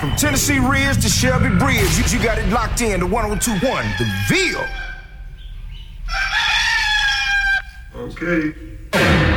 From Tennessee Ridge to Shelby Bridge, you got it locked in to 1021 The Ville. Okay.